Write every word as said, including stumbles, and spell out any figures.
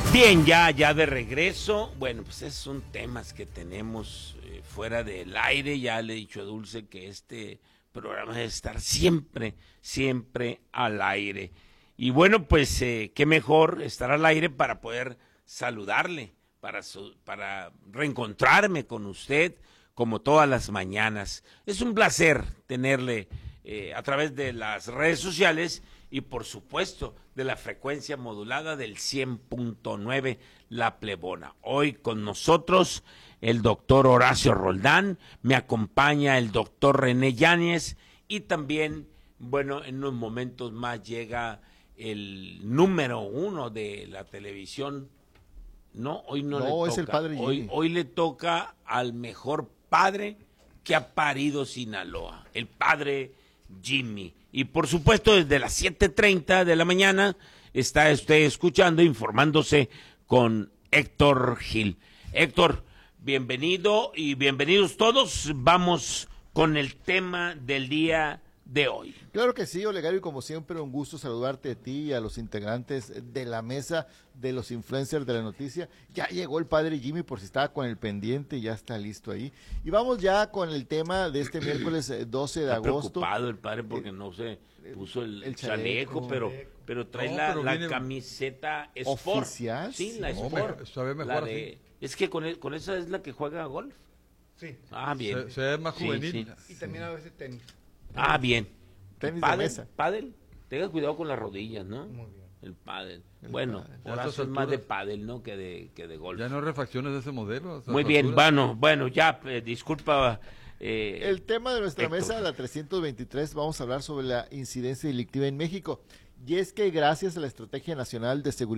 Bien, ya, ya de regreso. Bueno, pues esos son temas que tenemos eh, fuera del aire. Ya le he dicho a Dulce que este programa debe estar siempre, siempre al aire. Y bueno, pues eh, qué mejor estar al aire para poder saludarle, para, su, para reencontrarme con usted como todas las mañanas. Es un placer tenerle eh, a través de las redes sociales y por supuesto de la frecuencia modulada del cien punto nueve La Plebona. Hoy con nosotros el doctor Horacio Roldán, me acompaña el doctor René Yáñez y también, bueno, en unos momentos más llega el número uno de la televisión. No, hoy no, no le toca. Es el padre Jimmy. Hoy, hoy le toca al mejor padre que ha parido Sinaloa, el padre Jimmy. Y por supuesto desde las siete treinta de la mañana está usted escuchando, informándose con Héctor Gil. Héctor, bienvenido y bienvenidos todos. Vamos con el tema del día de hoy. Claro que sí, Olegario, y como siempre un gusto saludarte a ti y a los integrantes de la mesa de los influencers de la noticia. Ya llegó el padre Jimmy, por si estaba con el pendiente, ya está listo ahí. Y vamos ya con el tema de este miércoles doce de está agosto. Preocupado el padre porque no se puso el, el chaleco, chaleco, pero pero trae no, la, pero la viene... camiseta Sport. ¿Oficial? Sí, la no, Sport. me, sabe mejor la de, es que con, el, con esa es la que juega golf. Sí. Ah, bien. Se, se ve más Sí, juvenil. sí. Y también a veces tenis. Ah, bien. Tenis de ¿Pádel? mesa. ¿Pádel? Tenga cuidado con las rodillas, ¿no? Muy bien. El pádel. El Bueno, pádel. A Horacio estas es más de alturas. pádel, ¿no? Que de, que de golf. Ya no hay refacciones de ese modelo. a estas Muy bien, alturas. bueno, bueno, ya, eh, disculpa. Eh, El tema de nuestra Héctor. mesa, la trescientos veintitrés, vamos a hablar sobre la incidencia delictiva en México. Y es que gracias a la Estrategia Nacional de Seguridad